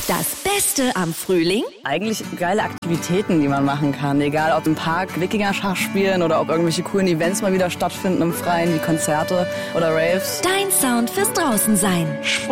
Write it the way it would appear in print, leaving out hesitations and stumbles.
Das Beste am Frühling? Eigentlich geile Aktivitäten, die man machen kann. Egal ob im Park Wikinger-Schach spielen oder ob irgendwelche coolen Events mal wieder stattfinden im Freien, wie Konzerte oder Raves. Dein Sound fürs Draußensein.